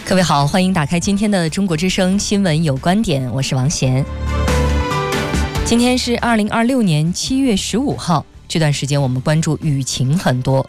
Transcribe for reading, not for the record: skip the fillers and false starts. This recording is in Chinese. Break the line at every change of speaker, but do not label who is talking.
各位好，欢迎打开今天的中国之声新闻有观点，我是王贤。今天是2026年7月15号，这段时间我们关注雨情很多，